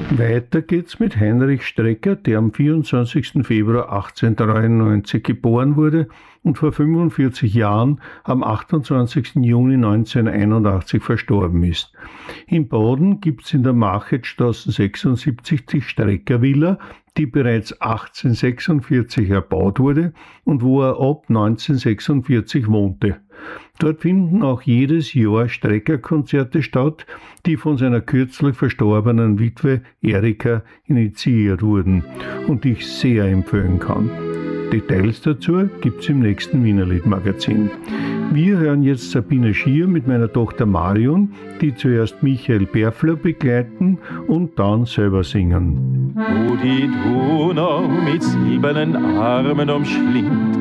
Weiter geht's mit Heinrich Strecker, der am 24. Februar 1893 geboren wurde und vor 45 Jahren am 28. Juni 1981 verstorben ist. In Baden gibt's in der Machetstraße 76 die Strecker-Villa, die bereits 1846 erbaut wurde und wo er ab 1946 wohnte. Dort finden auch jedes Jahr Strecker-Konzerte statt, die von seiner kürzlich verstorbenen Witwe Erika initiiert wurden und die ich sehr empfehlen kann. Details dazu gibt's im nächsten Wienerlied-Magazin. Wir hören jetzt Sabine Schier mit meiner Tochter Marion, die zuerst Michael Berfler begleiten und dann selber singen. Wo die Donau mit silbernen Armen umschlingt